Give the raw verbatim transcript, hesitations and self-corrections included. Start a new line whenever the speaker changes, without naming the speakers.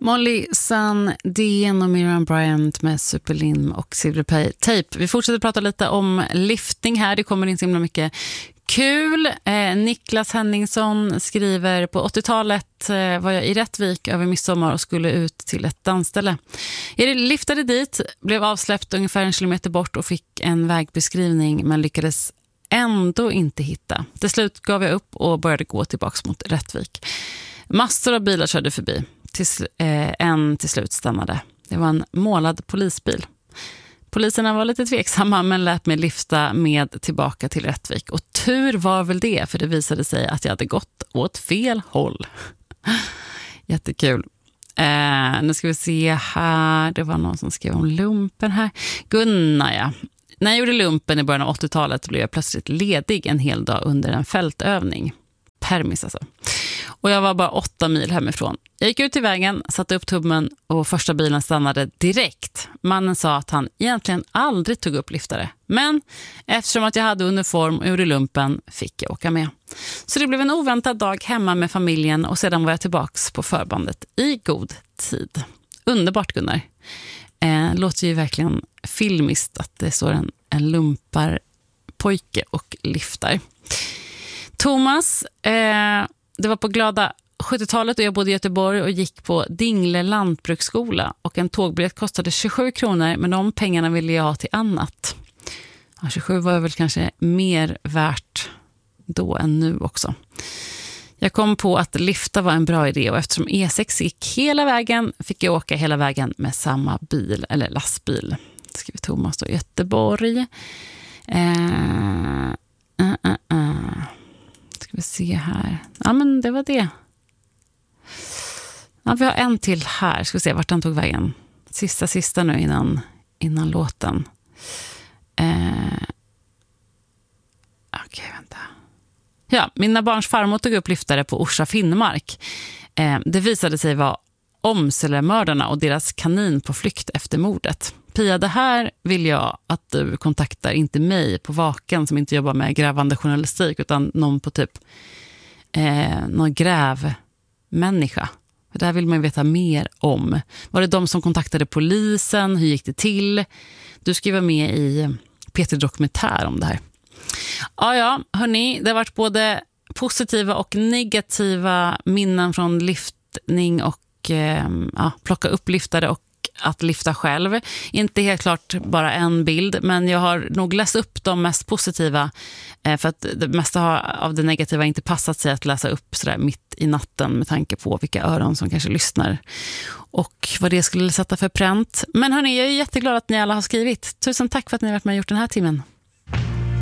Molly Sandén och Miriam Bryant med Superlim och Silver Tape. Vi fortsätter prata lite om liftning här. Det kommer in så himla mycket kul. Eh, Niklas Henningsson skriver: på åttiotalet eh, var jag i Rättvik över midsommar och skulle ut till ett dansställe. Jag liftade dit, blev avsläppt ungefär en kilometer bort och fick en vägbeskrivning men lyckades ändå inte hitta. Till slut gav jag upp och började gå tillbaka mot Rättvik. Massor av bilar körde förbi. Tills, eh, en till slut stannade. Det var en målad polisbil. Poliserna var lite tveksamma men lät mig lyfta med tillbaka till Rättvik. Och tur var väl det, för det visade sig att jag hade gått åt fel håll. Jättekul. Eh, nu ska vi se här. Det var någon som skrev om lumpen här. Gunnar, ja. När jag gjorde lumpen i början av åttiotalet blev jag plötsligt ledig en hel dag under en fältövning. Permis alltså. Och jag var bara åtta mil hemifrån. Jag gick ut till vägen, satte upp tummen och första bilen stannade direkt. Mannen sa att han egentligen aldrig tog upp liftare. Men eftersom att jag hade uniform och gjorde lumpen fick jag åka med. Så det blev en oväntad dag hemma med familjen och sedan var jag tillbaks på förbandet i god tid. Underbart, Gunnar. Eh, låter ju verkligen filmiskt att det står en, en lumpar pojke och liftar. Thomas, eh, det var på glada sjuttiotalet och jag bodde i Göteborg och gick på Dingle lantbruksskola och en tågbiljett kostade tjugosju kronor, men de pengarna ville jag ha till annat. Ja, tjugosju var väl kanske mer värt då än nu också. Jag kom på att lifta var en bra idé och eftersom E sex gick hela vägen fick jag åka hela vägen med samma bil eller lastbil. Skriver Thomas då, Göteborg. Eh, uh, uh, uh. Ska vi se här. Ja, men det var det. Ja, vi har en till här. Ska vi se vart han tog vägen. Sista, sista nu innan, innan låten. Eh, Okej, okay, vänta. Ja, mina barns farmor tog upp liftare på Orsa Finnmark. Eh, det visade sig vara Omselemördarna och deras kanin på flykt efter mordet. Pia, det här vill jag att du kontaktar, inte mig på Vaken som inte jobbar med grävande journalistik utan någon på typ eh, någon grävmänniska. För det här vill man ju veta mer om. Var det de som kontaktade polisen? Hur gick det till? Du ska vara med i P T Dokumentär om det här. Ja, ja, hörni, det har varit både positiva och negativa minnen från liftning och eh, ja, plocka upp liftare och att lyfta själv. Inte helt klart bara en bild, men jag har nog läst upp de mest positiva eh, för att det mesta har, av det negativa inte passat sig att läsa upp sådär mitt i natten med tanke på vilka öron som kanske lyssnar och vad det skulle sätta för pränt. Men hörni, jag är jätteglad att ni alla har skrivit. Tusen tack för att ni har varit med och gjort den här timmen.